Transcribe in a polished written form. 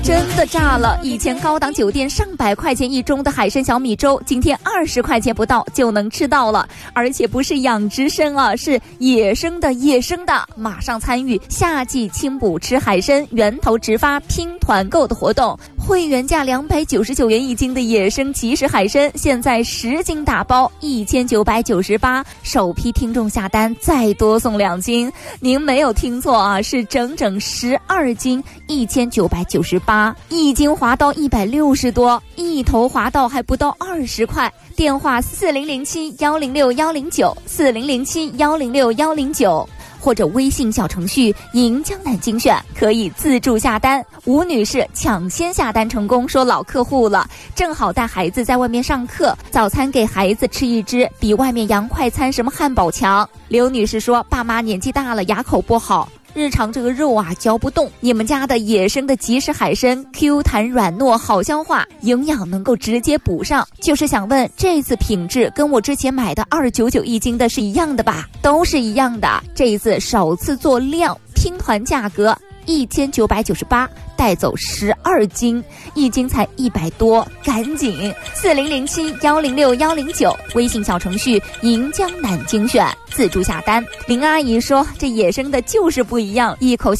真的炸了！以前高档酒店上百块钱一盅的海参小米粥，今天20块钱不到就能吃到了，而且不是养殖参啊，是野生的。马上参与夏季清补吃海参源头直发拼团购的活动，会员价299元一斤的野生即食海参，现在10斤打包1998，首批听众下单再多送2斤。您没有听错啊，是整整12斤1998，一斤划到160多，一头划到还不到20块。电话4007106109，4007106109，或者微信小程序银江南精选可以自助下单。吴女士抢先下单成功，说老客户了，正好带孩子在外面上课，早餐给孩子吃一只，比外面洋快餐什么汉堡强。刘女士说爸妈年纪大了，牙口不好，日常这个肉啊嚼不动，你们家的野生的即食海参 Q 弹软糯好消化，营养能够直接补上。就是想问这次品质跟我之前买的299一斤的是一样的吧？都是一样的，这一次首次做量拼团价格1998，带走12斤，一斤才100多，赶紧4007106109，微信小程序银江南精选自助下单。林阿姨说这野生的就是不一样，一口